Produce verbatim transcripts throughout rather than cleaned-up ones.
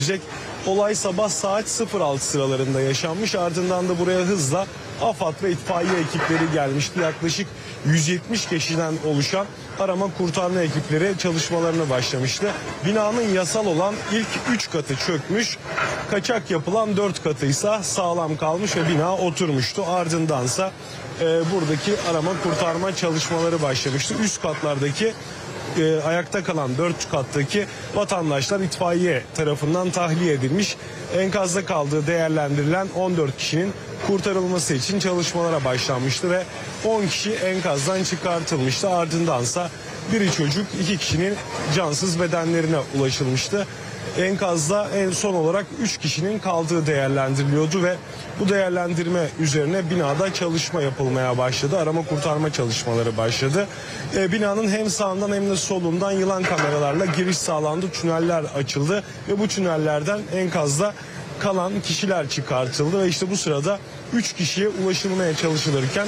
Olay sabah saat sıfır altı sıralarında yaşanmış. Ardından da buraya hızla AFAD ve itfaiye ekipleri gelmişti. Yaklaşık yüz yetmiş kişiden oluşan arama kurtarma ekipleri çalışmalarına başlamıştı. Binanın yasal olan ilk üç katı çökmüş. Kaçak yapılan dört katıysa sağlam kalmış ve bina oturmuştu. Ardındansa e, buradaki arama kurtarma çalışmaları başlamıştı. Üst katlardaki E, ayakta kalan dört kattaki vatandaşlar itfaiye tarafından tahliye edilmiş. Enkazda kaldığı değerlendirilen on dört kişinin kurtarılması için çalışmalara başlanmıştı ve on kişi enkazdan çıkartılmıştı. Ardındansa biri çocuk, iki kişinin cansız bedenlerine ulaşılmıştı. Enkazda en son olarak üç kişinin kaldığı değerlendiriliyordu ve bu değerlendirme üzerine binada çalışma yapılmaya başladı. Arama kurtarma çalışmaları başladı. E, binanın hem sağından hem de solundan yılan kameralarla giriş sağlandı. Tüneller açıldı ve bu tünellerden enkazda kalan kişiler çıkartıldı ve işte bu sırada üç kişiye ulaşılmaya çalışılırken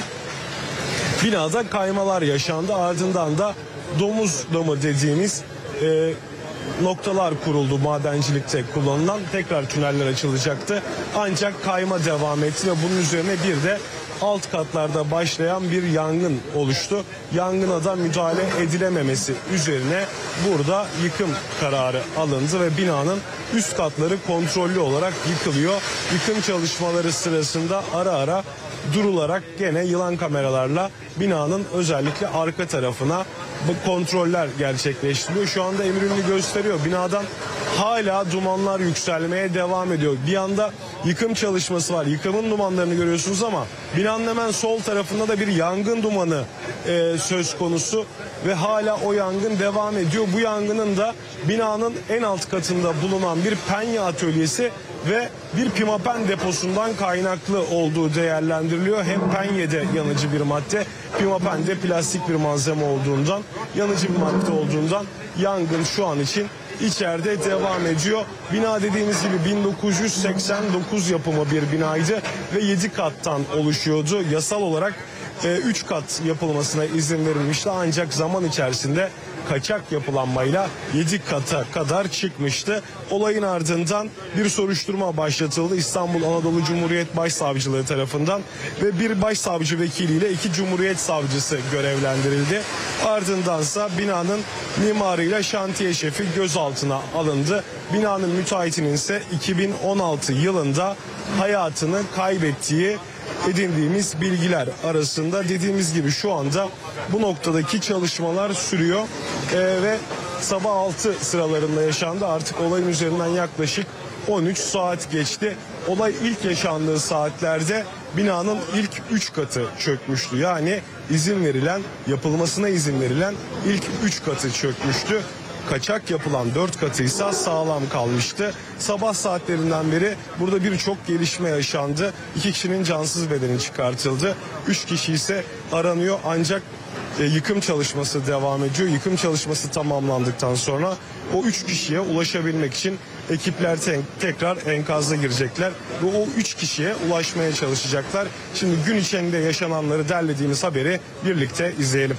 binada kaymalar yaşandı. Ardından da domuz damı dediğimiz e, noktalar kuruldu madencilikte kullanılan. Tekrar tüneller açılacaktı. Ancak kayma devam etti ve bunun üzerine bir de alt katlarda başlayan bir yangın oluştu. Yangına da müdahale edilememesi üzerine burada yıkım kararı alındı ve binanın üst katları kontrollü olarak yıkılıyor. Yıkım çalışmaları sırasında ara ara durularak gene yılan kameralarla binanın özellikle arka tarafına bu kontroller gerçekleştiriliyor. Şu anda emir ünlü gösteriyor. Binadan hala dumanlar yükselmeye devam ediyor. Bir yanda yıkım çalışması var. Yıkımın dumanlarını görüyorsunuz ama binanın hemen sol tarafında da bir yangın dumanı e, söz konusu ve hala o yangın devam ediyor. Bu yangının da binanın en alt katında bulunan bir penye atölyesi ve bir pimapen deposundan kaynaklı olduğu değerlendiriliyor. Hem penyede yanıcı bir madde, pimapen de plastik bir malzeme olduğundan, yanıcı bir madde olduğundan yangın şu an için içeride devam ediyor. Bina dediğimiz gibi bin dokuz yüz seksen dokuz yapımı bir binaydı ve yedi kattan oluşuyordu. Yasal olarak üç kat yapılmasına izin verilmişti ancak zaman içerisinde kaçak yapılanmayla yedi kata kadar çıkmıştı. Olayın ardından bir soruşturma başlatıldı İstanbul Anadolu Cumhuriyet Başsavcılığı tarafından ve bir başsavcı vekiliyle iki Cumhuriyet Savcısı görevlendirildi. Ardındansa binanın mimarıyla şantiye şefi gözaltına alındı. Binanın müteahhitinin ise iki bin on altı yılında hayatını kaybettiği edindiğimiz bilgiler arasında. Dediğimiz gibi şu anda bu noktadaki çalışmalar sürüyor ee, ve sabah altı sıralarında yaşandı. Artık olayın üzerinden yaklaşık on üç saat geçti. Olay ilk yaşandığı saatlerde binanın ilk üç katı çökmüştü. Yani izin verilen, yapılmasına izin verilen ilk üç katı çökmüştü. Kaçak yapılan dört katıysa sağlam kalmıştı. Sabah saatlerinden beri burada birçok gelişme yaşandı. İki kişinin cansız bedeni çıkartıldı. Üç kişi ise aranıyor ancak e, yıkım çalışması devam ediyor. Yıkım çalışması tamamlandıktan sonra o üç kişiye ulaşabilmek için ekipler te tekrar enkazda girecekler. Ve o üç kişiye ulaşmaya çalışacaklar. Şimdi gün içinde yaşananları derlediğimiz haberi birlikte izleyelim.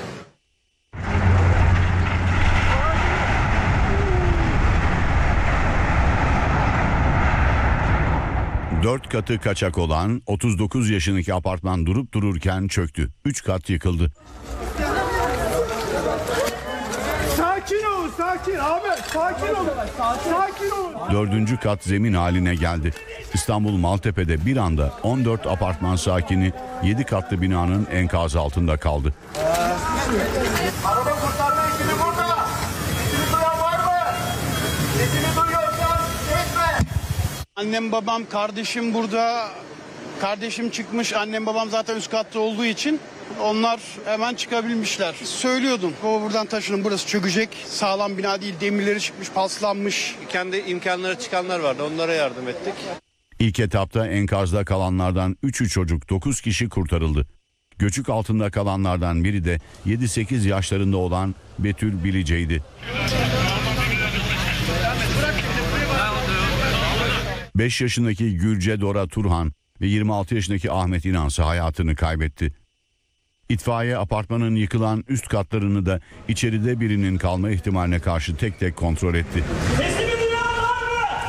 Dört katı kaçak olan otuz dokuz yaşındaki apartman durup dururken çöktü. Üç kat yıkıldı. Sakin olun, sakin Ahmet, sakin olun, sakin olun. Dördüncü kat zemin haline geldi. İstanbul Maltepe'de bir anda on dört apartman sakini yedi katlı binanın enkazı altında kaldı. Araba kurtarma ekibi burada. Sesini duyan var mı? Sesini duyuyorsan etme. Annem, babam, kardeşim burada. Kardeşim çıkmış, annem babam zaten üst katta olduğu için onlar hemen çıkabilmişler. Söylüyordum, baba buradan taşının, burası çökecek. Sağlam bina değil, demirleri çıkmış, paslanmış. Kendi imkanları çıkanlar vardı, onlara yardım ettik. İlk etapta enkazda kalanlardan üçü çocuk, dokuz kişi kurtarıldı. Göçük altında kalanlardan biri de yedi sekiz yaşlarında olan Betül Bilice'ydi. beş yaşındaki Gülce Dora Turhan ve yirmi altı yaşındaki Ahmet İnansı hayatını kaybetti. İtfaiye apartmanın yıkılan üst katlarını da içeride birinin kalma ihtimaline karşı tek tek kontrol etti.